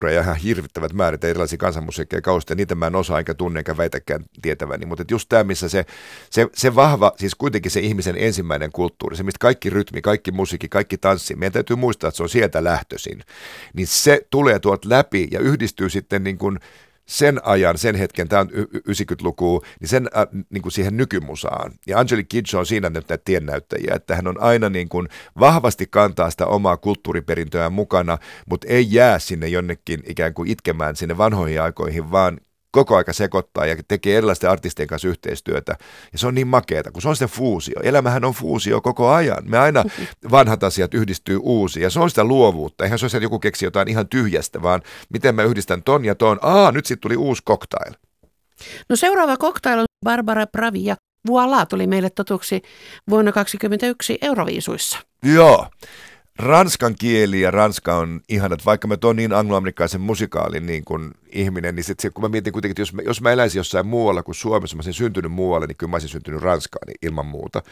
ihan hirvittävät määrät erilaisia kansanmusiikkeja kausta, niitä mä en osaa enkä tunne enkä väitäkään tietäväni, mutta just tämä, missä se vahva, siis kuitenkin se ihmisen ensimmäinen kulttuuri, se mistä kaikki rytmi, kaikki musiikki, kaikki tanssi, meidän täytyy muistaa, että se on sieltä lähtöisin, niin se tulee tuolta läpi ja yhdistyy sitten niin kuin sen ajan, sen hetken, tämä on 90-lukua, niin sen niin kuin siihen nykymusaan. Ja Angelique Kidjo on siinä nyt näitä tiennäyttäjiä, että hän on aina niin kuin vahvasti kantaa sitä omaa kulttuuriperintöään mukana, mutta ei jää sinne jonnekin ikään kuin itkemään sinne vanhoihin aikoihin, vaan koko aika sekoittaa ja tekee erilaisten artistien kanssa yhteistyötä. Ja se on niin makeeta, kun se on se fuusio. Elämähän on fuusio koko ajan. Me aina vanhat asiat yhdistyy uusiin ja se on sitä luovuutta. Eihän se ole se, että joku keksi jotain ihan tyhjästä, vaan miten mä yhdistän ton ja ton. Nyt sitten tuli uusi cocktail. No seuraava cocktail on Barbara Pravi ja Voilà tuli meille totuksi vuonna 2021 Euroviisuissa. Joo. Ranskan kieli ja ranska on ihanat, vaikka mä oon niin angloamerikkaisen musikaalin niin kuin ihminen, niin sit, kun mä mietin kuitenkin, että jos mä eläisin jossain muualla kuin Suomessa, mä olisin syntynyt muualle, niin kyllä mä olisin syntynyt Ranskaan niin ilman muuta.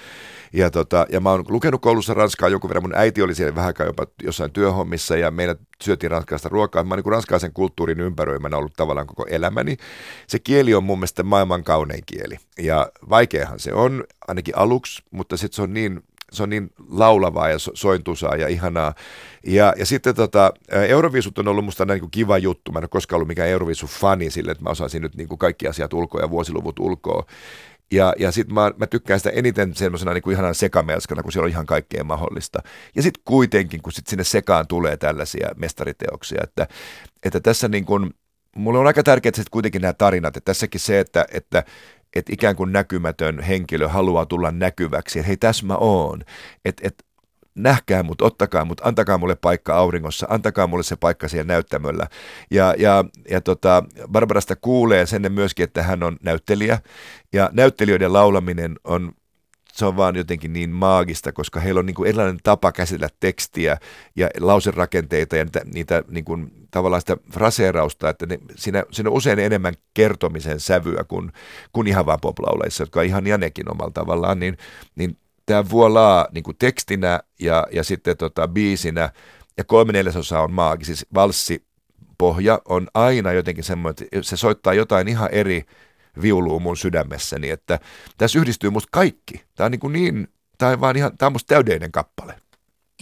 Ja mä oon lukenut koulussa ranskaa jonkun verran, mun äiti oli siellä vähän jopa jossain työhommissa ja meillä syötiin ranskalaista ruokaa. Mä oon niin ranskalaisen kulttuurin ympäröimänä ollut tavallaan koko elämäni. Se kieli on mun mielestä maailman kaunein kieli ja vaikeahan se on, ainakin aluksi, mutta sitten se on niin laulavaa ja sointusaa ja ihanaa. Ja sitten Euroviisut on ollut musta niin kuin kiva juttu. Mä en ole koskaan ollut mikään Euroviisu-fani sille, että mä osaisin nyt niin kuin kaikki asiat ulkoa ja vuosiluvut ulkoa. Ja sitten mä tykkään sitä eniten semmoisena niin kuin ihanan sekamelskana, kun siellä on ihan kaikkea mahdollista. Ja sitten kuitenkin, kun sit sinne sekaan tulee tällaisia mestariteoksia, että tässä niin kuin, mulle on aika tärkeää sitten kuitenkin nämä tarinat, että tässäkin se, että ikään kuin näkymätön henkilö haluaa tulla näkyväksi, että hei, tässä mä oon, että nähkää mut, ottakaa mut, antakaa mulle paikka auringossa, antakaa mulle se paikka siellä näyttämöllä. Ja Barbarasta kuulee sen myöskin, että hän on näyttelijä, ja näyttelijöiden laulaminen se on vaan jotenkin niin maagista, koska heillä on niin kuin erilainen tapa käsitellä tekstiä ja lauserakenteita ja niitä niin kuin tavallaan sitä fraseerausta, että siinä on usein enemmän kertomisen sävyä kuin ihan vaan poplauleissa, jotka on ihan Janekin omalla tavallaan, niin tämä Voilà niin kuin tekstinä ja sitten biisinä ja 3/4 on maagi, siis valssipohja on aina jotenkin semmoinen, että se soittaa jotain ihan eri viuluu mun sydämessäni, että tässä yhdistyy musta kaikki. Tämä on tämä on musta täydellinen kappale.